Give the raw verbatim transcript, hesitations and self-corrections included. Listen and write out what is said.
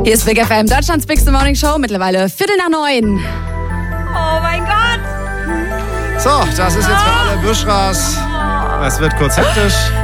Hier ist Big F M, Deutschlands Bigste Morning Show, mittlerweile Viertel nach neun. Oh mein Gott. So, das ist jetzt für alle Buschras. Es wird kurz hektisch.